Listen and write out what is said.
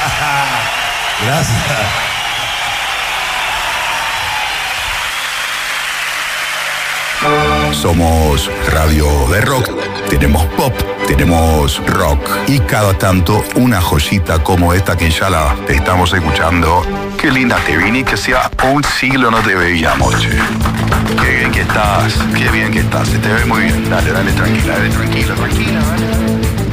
Gracias. Somos radio de rock, tenemos pop, tenemos rock y cada tanto una joyita como esta que ya la estamos escuchando. Qué linda te vine, que sea un siglo no te veíamos, che. Qué bien que estás, se te ve muy bien. Dale, tranquila, tranquila, dale.